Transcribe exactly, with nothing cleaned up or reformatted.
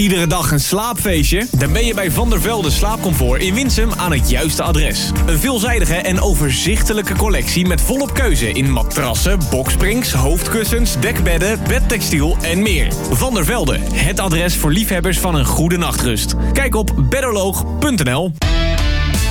Iedere dag een slaapfeestje? Dan ben je bij Van der Velde Slaapcomfort in Winsum aan het juiste adres. Een veelzijdige en overzichtelijke collectie met volop keuze in matrassen, boksprings, hoofdkussens, dekbedden, bedtextiel en meer. Van der Velde, het adres voor liefhebbers van een goede nachtrust. Kijk op bedoloog punt n l.